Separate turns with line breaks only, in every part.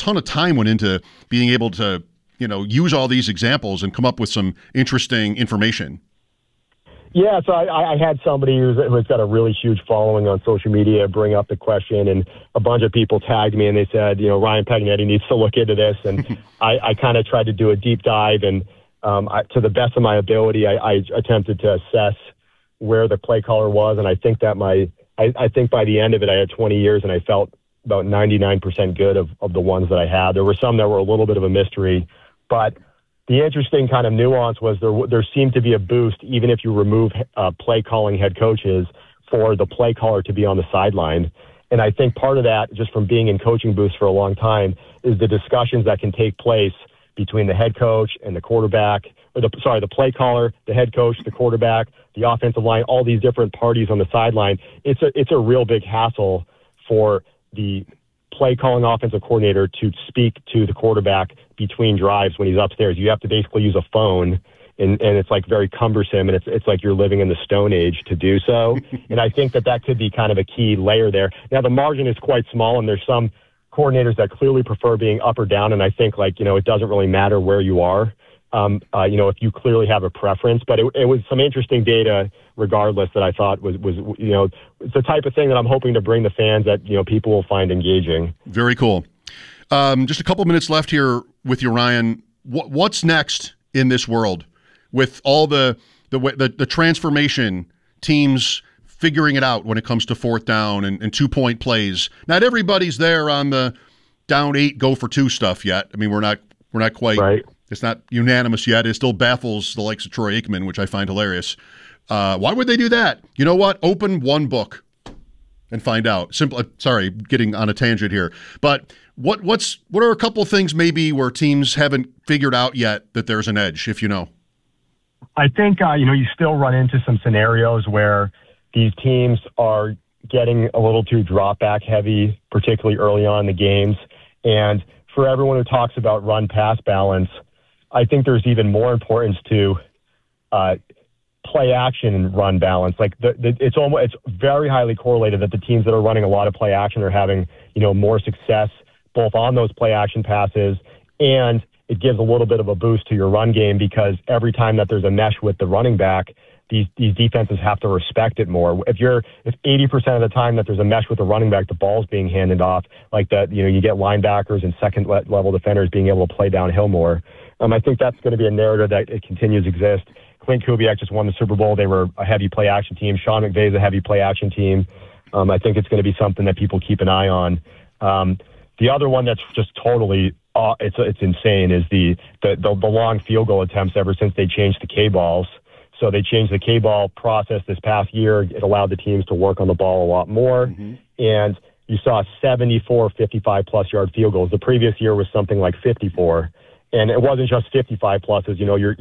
ton of time went into being able to, use all these examples and come up with some interesting information.
Yeah, so I had somebody who's got a really huge following on social media bring up the question, and a bunch of people tagged me and they said, Ryan Pagnetti needs to look into this. And I kind of tried to do a deep dive, and to the best of my ability, I attempted to assess where the play caller was. And I think that I think by the end of it, I had 20 years and I felt about 99% good of the ones that I had. There were some that were a little bit of a mystery, but the interesting kind of nuance was there seemed to be a boost, even if you remove play calling head coaches, for the play caller to be on the sideline. And I think part of that, just from being in coaching booths for a long time, is the discussions that can take place between the head coach and the quarterback, or the play caller, the head coach, the quarterback, the offensive line, all these different parties on the sideline. It's a real big hassle for the play calling offensive coordinator to speak to the quarterback between drives when he's upstairs. You have to basically use a phone, and it's like very cumbersome, and it's like you're living in the Stone Age to do so. And I think that could be kind of a key layer there. Now, the margin is quite small, and there's some coordinators that clearly prefer being up or down, and I think it doesn't really matter where you are. If you clearly have a preference, but it was some interesting data regardless that I thought was it's the type of thing that I'm hoping to bring the fans that, people will find engaging.
Very cool. Just a couple minutes left here with you, Ryan. What's next in this world with all the transformation, teams figuring it out when it comes to fourth down and 2-point plays? Not everybody's there on the down 8, go for 2 stuff yet. I mean, we're not quite
right.
It's not unanimous yet. It still baffles the likes of Troy Aikman, which I find hilarious. Why would they do that? You know what? Open one book and find out. Sorry, getting on a tangent here. But what are a couple of things maybe where teams haven't figured out yet that there's an edge, if you know?
I think, you still run into some scenarios where these teams are getting a little too drop back heavy, particularly early on in the games. And for everyone who talks about run-pass balance, I think there's even more importance to play action and run balance. Like it's very highly correlated that the teams that are running a lot of play action are having, more success both on those play action passes, and it gives a little bit of a boost to your run game, because every time that there's a mesh with the running back, these defenses have to respect it more. If 80% of the time that there's a mesh with the running back, the ball's being handed off like that, you get linebackers and second level defenders being able to play downhill more. I think that's going to be a narrative that it continues to exist. Clint Kubiak just won the Super Bowl. They were a heavy play action team. Sean McVay's a heavy play action team. I think it's going to be something that people keep an eye on. The other one that's just totally it's insane is the long field goal attempts ever since they changed the K-balls. So they changed the K-ball process this past year. It allowed the teams to work on the ball a lot more. Mm-hmm. And you saw 74 55-plus yard field goals. The previous year was something like 54. And it wasn't just 55 pluses.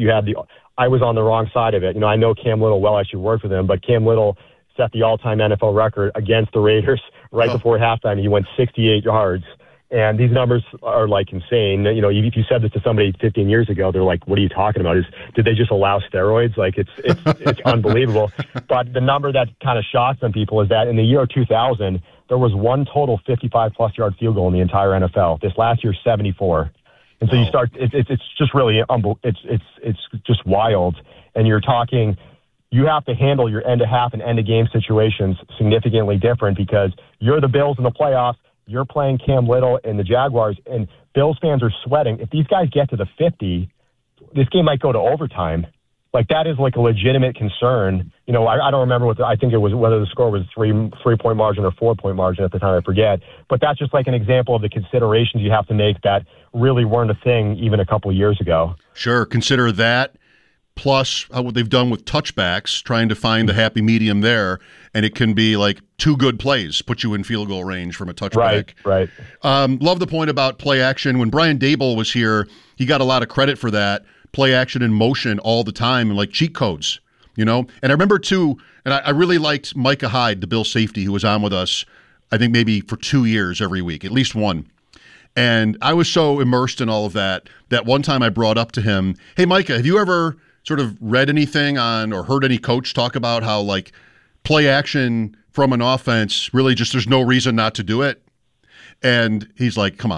I was on the wrong side of it. I know Cam Little well. I should work with him, but Cam Little set the all-time NFL record against the Raiders right before halftime. He went 68 yards. And these numbers are like insane. If you said this to somebody 15 years ago, they're like, "What are you talking about? Did they just allow steroids?" Like it's unbelievable. But the number that kind of shocks some people is that in the year 2000, there was one total 55-plus yard field goal in the entire NFL. This last year, 74. And so you start. It's just really it's just wild. And you're talking. You have to handle your end-of-half and end-of-game situations significantly different, because you're the Bills in the playoffs. You're playing Cam Little and the Jaguars, and Bills fans are sweating. If these guys get to the 50, this game might go to overtime. Like, that is like a legitimate concern. I don't remember I think it was whether the score was 3-point margin or 4-point margin at the time, I forget. But that's just like an example of the considerations you have to make that really weren't a thing even a couple of years ago.
Sure. Consider that, plus what they've done with touchbacks, trying to find the happy medium there, and it can be like 2 good plays, put you in field goal range from a touchback.
Right.
Love the point about play action. When Brian Daboll was here, he got a lot of credit for that. Play action in motion all the time, and like cheat codes, And I remember too, and I really liked Micah Hyde, the Bills safety, who was on with us, I think maybe for 2 years every week, at least one. And I was so immersed in all of that one time I brought up to him, "Hey, Micah, have you ever sort of read anything on or heard any coach talk about how like play action from an offense really just there's no reason not to do it?" And he's like, "Come on,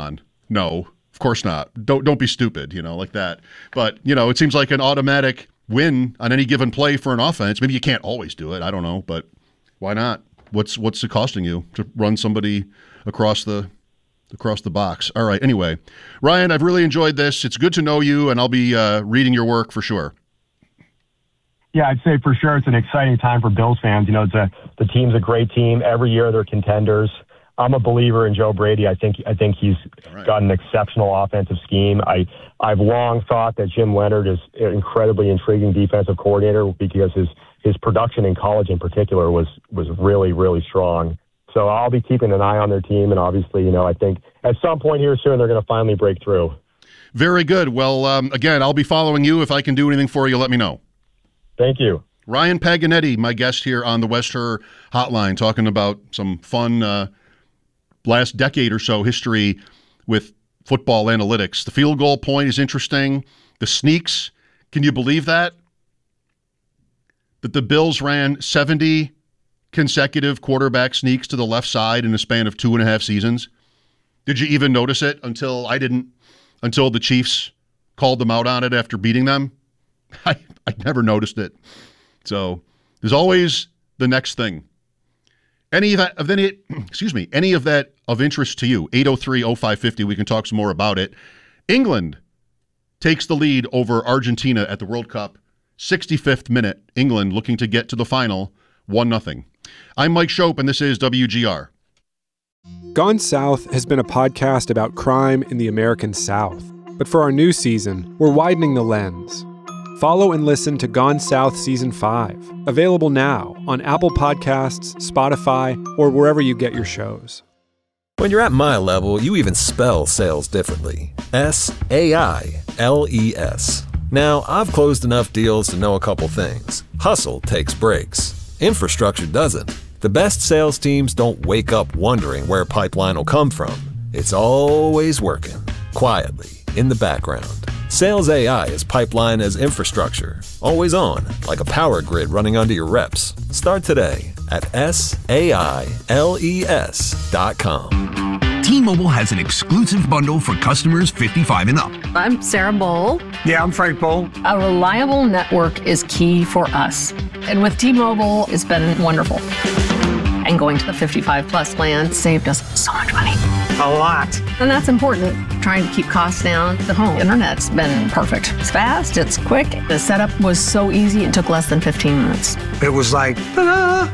No, of course not. Don't be stupid, like that. But, it seems like an automatic win on any given play for an offense. Maybe you can't always do it. I don't know, but why not? What's it costing you to run somebody across the box? All right. Anyway, Ryan, I've really enjoyed this. It's good to know you, and I'll be reading your work for sure.
Yeah, I'd say for sure it's an exciting time for Bills fans. The team's a great team. Every year they're contenders. I'm a believer in Joe Brady. I think he's got an exceptional offensive scheme. I've long thought that Jim Leonard is an incredibly intriguing defensive coordinator because his production in college in particular was really, really strong. So I'll be keeping an eye on their team, and obviously, I think at some point here soon they're going to finally break through.
Very good. Well, again, I'll be following you. If I can do anything for you, let me know.
Thank you.
Ryan Paganetti, my guest here on the West Her Hotline, talking about some fun last decade or so history with football analytics. The field goal point is interesting. The sneaks, can you believe that? That the Bills ran 70 consecutive quarterback sneaks to the left side in a span of 2.5 seasons. Did you even notice it until I didn't, until the Chiefs called them out on it after beating them? I never noticed it. So there's always the next thing. Any of that of interest to you, 803-0550, we can talk some more about it. England takes the lead over Argentina at the World Cup. 65th minute, England looking to get to the final, 1-0. I'm Mike Shope, and this is WGR.
Gone South has been a podcast about crime in the American South. But for our new season, we're widening the lens. Follow and listen to Gone South Season 5, available now on Apple Podcasts, Spotify, or wherever you get your shows.
When you're at my level, you even spell sales differently. S-A-I-L-E-S. Now, I've closed enough deals to know a couple things. Hustle takes breaks. Infrastructure doesn't. The best sales teams don't wake up wondering where pipeline will come from. It's always working, quietly, in the background. Sales AI is pipeline as infrastructure, always on, like a power grid running under your reps. Start today at SAILES.com.
T-Mobile has an exclusive bundle for customers 55 and up.
I'm Sarah Bowl.
Yeah, I'm Frank Bowl.
A reliable network is key for us. And with T-Mobile, it's been wonderful. And going to the 55 plus plan saved us so much money.
A lot.
And that's important. Trying to keep costs down. The home internet's been perfect. It's fast, it's quick. The setup was so easy, it took less than 15 minutes.
It was like, ta-da!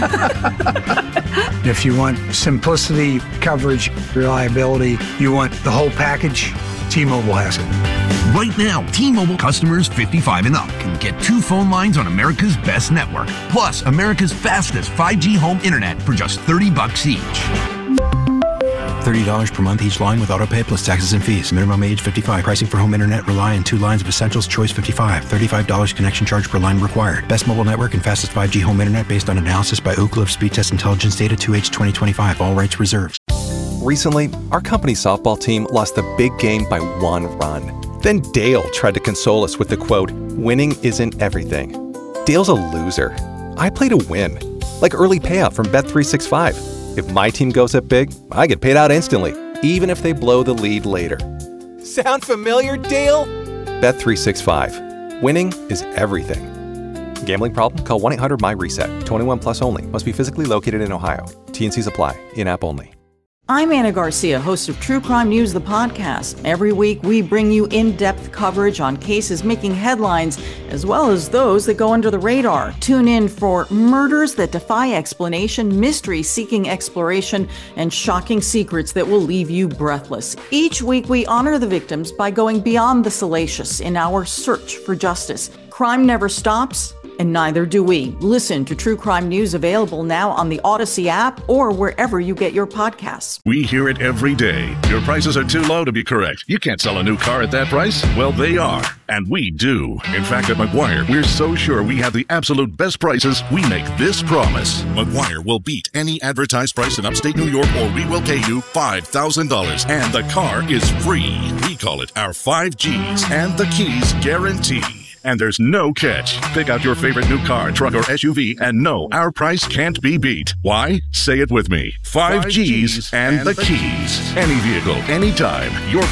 If you want simplicity, coverage, reliability, you want the whole package, T-Mobile has it.
Right now, T-Mobile customers 55 and up can get 2 phone lines on America's best network, plus America's fastest 5G home internet for just $30 each.
$30 per month each line with autopay plus taxes and fees. Minimum age 55. Pricing for home internet rely on 2 lines of Essentials Choice 55. $35 connection charge per line required. Best mobile network and fastest 5G home internet based on analysis by Ookla of Speed Test Intelligence data 2H 2025. All rights reserved.
Recently, our company softball team lost the big game by 1 run. Then Dale tried to console us with the quote, "Winning isn't everything." Dale's a loser. I play to win. Like early payout from Bet365. If my team goes up big, I get paid out instantly, even if they blow the lead later. Sound familiar, Dale? Bet365. Winning is everything. Gambling problem? Call 1-800-MY-RESET. 21 plus only. Must be physically located in Ohio. T&Cs apply. In-app only.
I'm Anna Garcia, host of True Crime News, the podcast. Every week, we bring you in-depth coverage on cases making headlines, as well as those that go under the radar. Tune in for murders that defy explanation, mystery seeking exploration, and shocking secrets that will leave you breathless. Each week, we honor the victims by going beyond the salacious in our search for justice. Crime never stops, and neither do we. Listen to True Crime News, available now on the Odyssey app or wherever you get your podcasts.
We hear it every day. Your prices are too low to be correct. You can't sell a new car at that price. Well, they are. And we do. In fact, at McGuire, we're so sure we have the absolute best prices, we make this promise. McGuire will beat any advertised price in upstate New York, or we will pay you $5,000. And the car is free. We call it our 5 Gs and the keys guarantee. And there's no catch. Pick out your favorite new car, truck, or SUV and know our price can't be beat. Why? Say it with me. 5 G's and the keys. Any vehicle, anytime. Your